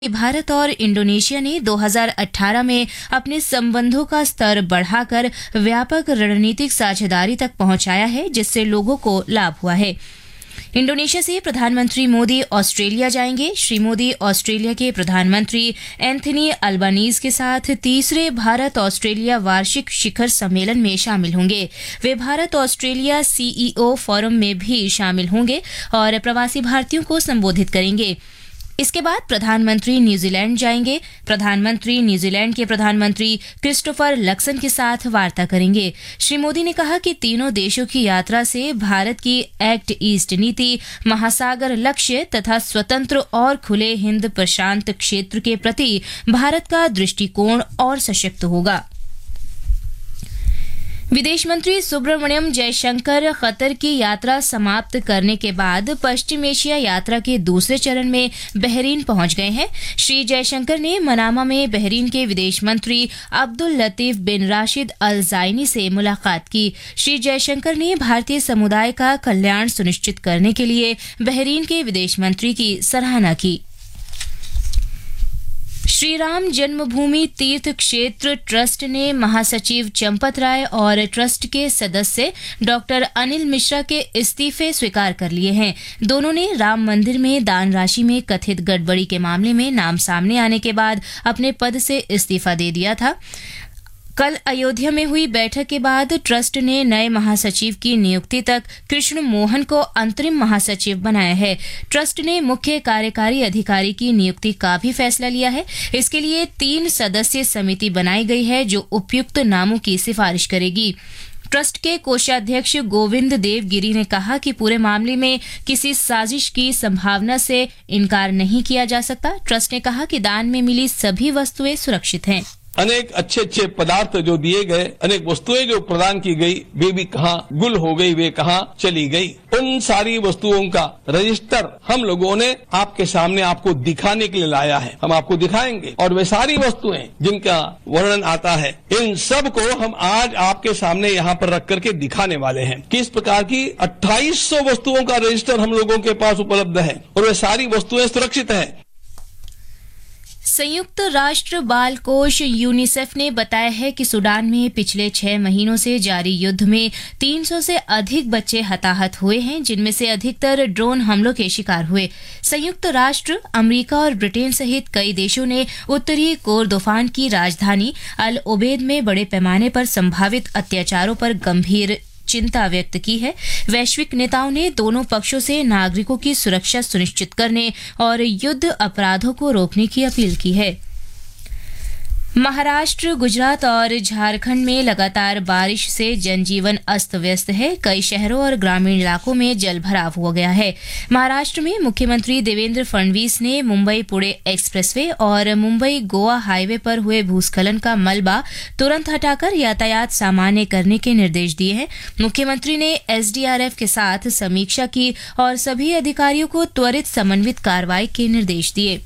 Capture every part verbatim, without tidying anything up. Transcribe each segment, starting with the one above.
भारत और इंडोनेशिया ने दो हज़ार अठारह में अपने संबंधों का स्तर बढ़ाकर व्यापक रणनीतिक साझेदारी तक पहुंचाया है, जिससे लोगों को लाभ हुआ है। इंडोनेशिया से प्रधानमंत्री मोदी ऑस्ट्रेलिया जाएंगे। श्री मोदी ऑस्ट्रेलिया के प्रधानमंत्री एंथनी अल्बानीज के साथ तीसरे भारत ऑस्ट्रेलिया वार्षिक शिखर सम्मेलन में शामिल होंगे। वे भारत ऑस्ट्रेलिया सीईओ फोरम में भी शामिल होंगे और प्रवासी भारतीयों को संबोधित करेंगे। इसके बाद प्रधानमंत्री न्यूजीलैंड जाएंगे। प्रधानमंत्री न्यूजीलैंड के प्रधानमंत्री क्रिस्टोफर लक्सन के साथ वार्ता करेंगे। श्री मोदी ने कहा कि तीनों देशों की यात्रा से भारत की एक्ट ईस्ट नीति, महासागर लक्ष्य तथा स्वतंत्र और खुले हिंद प्रशांत क्षेत्र के प्रति भारत का दृष्टिकोण और सशक्त होगा। विदेश मंत्री सुब्रमण्यम जयशंकर कतर की यात्रा समाप्त करने के बाद पश्चिम एशिया यात्रा के दूसरे चरण में बहरीन पहुंच गए हैं। श्री जयशंकर ने मनामा में बहरीन के विदेश मंत्री अब्दुल लतीफ बिन राशिद अल ज़ायनी से मुलाकात की। श्री जयशंकर ने भारतीय समुदाय का कल्याण सुनिश्चित करने के लिए बहरीन के विदेश मंत्री की सराहना की। श्री राम जन्मभूमि तीर्थ क्षेत्र ट्रस्ट ने महासचिव चंपत राय और ट्रस्ट के सदस्य डॉक्टर अनिल मिश्रा के इस्तीफे स्वीकार कर लिए हैं। दोनों ने राम मंदिर में दान राशि में कथित गड़बड़ी के मामले में नाम सामने आने के बाद अपने पद से इस्तीफा दे दिया था। कल अयोध्या में हुई बैठक के बाद ट्रस्ट ने नए महासचिव की नियुक्ति तक कृष्ण मोहन को अंतरिम महासचिव बनाया है। ट्रस्ट ने मुख्य कार्यकारी अधिकारी की नियुक्ति का भी फैसला लिया है। इसके लिए तीन सदस्यीय समिति बनाई गई है जो उपयुक्त नामों की सिफारिश करेगी। ट्रस्ट के कोषाध्यक्ष गोविंद देव गिरी ने कहा कि पूरे मामले में किसी साजिश की संभावना से इनकार नहीं किया जा सकता। ट्रस्ट ने कहा कि दान में मिली सभी वस्तुएं सुरक्षित हैं। अनेक अच्छे अच्छे पदार्थ जो दिए गए, अनेक वस्तुएं जो प्रदान की गई, वे भी कहाँ गुल हो गई, वे कहाँ चली गई। उन सारी वस्तुओं का रजिस्टर हम लोगों ने आपके सामने आपको दिखाने के लिए लाया है। हम आपको दिखाएंगे और वे सारी वस्तुएं जिनका वर्णन आता है, इन सब को हम आज आपके सामने यहाँ पर रख करके दिखाने वाले हैं। किस प्रकार की अट्ठाईस सौ वस्तुओं का रजिस्टर हम लोगों के पास उपलब्ध है और वे सारी वस्तुएं सुरक्षित है। संयुक्त राष्ट्र बाल कोष यूनिसेफ ने बताया है कि सूडान में पिछले छह महीनों से जारी युद्ध में तीन सौ से अधिक बच्चे हताहत हुए हैं, जिनमें से अधिकतर ड्रोन हमलों के शिकार हुए। संयुक्त राष्ट्र, अमेरिका और ब्रिटेन सहित कई देशों ने उत्तरी कोरदोफान की राजधानी अल ओबेद में बड़े पैमाने पर संभावित अत्याचारों पर गंभीर चिंता व्यक्त की है। वैश्विक नेताओं ने दोनों पक्षों से नागरिकों की सुरक्षा सुनिश्चित करने और युद्ध अपराधों को रोकने की अपील की है। महाराष्ट्र, गुजरात और झारखंड में लगातार बारिश से जनजीवन अस्त व्यस्त है। कई शहरों और ग्रामीण इलाकों में जलभराव हो गया है। महाराष्ट्र में मुख्यमंत्री देवेंद्र फडणवीस ने मुंबई पुणे एक्सप्रेसवे और मुंबई गोवा हाईवे पर हुए भूस्खलन का मलबा तुरंत हटाकर यातायात सामान्य करने के निर्देश दिए हैं। मुख्यमंत्री ने एसडीआरएफ के साथ समीक्षा की और सभी अधिकारियों को त्वरित समन्वित कार्रवाई के निर्देश दिए।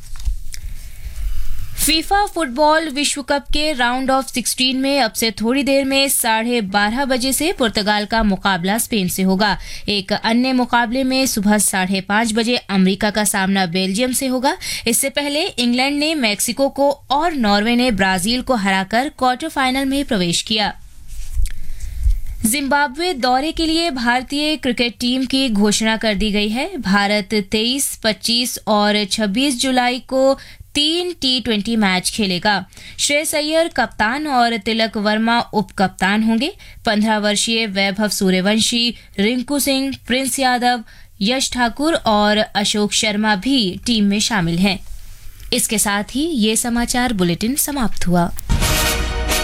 फीफा फुटबॉल विश्व कप के राउंड ऑफ सिक्सटीन में अब से थोड़ी देर में साढ़े बारह बजे से पुर्तगाल का मुकाबला स्पेन से होगा। एक अन्य मुकाबले में सुबह साढ़े पांच बजे अमेरिका का सामना बेल्जियम से होगा। इससे पहले इंग्लैंड ने मैक्सिको को और नॉर्वे ने ब्राजील को हराकर क्वार्टर फाइनल में प्रवेश किया। जिम्बाब्वे दौरे के लिए भारतीय क्रिकेट टीम की घोषणा कर दी गई है। भारत तेईस, पच्चीस और छब्बीस जुलाई को तीन टी ट्वेंटी मैच खेलेगा। श्रेयस अय्यर कप्तान और तिलक वर्मा उप कप्तान होंगे। पंद्रह वर्षीय वैभव सूर्यवंशी, रिंकू सिंह, प्रिंस यादव, यश ठाकुर और अशोक शर्मा भी टीम में शामिल हैं। इसके साथ ही ये समाचार बुलेटिन समाप्त हुआ।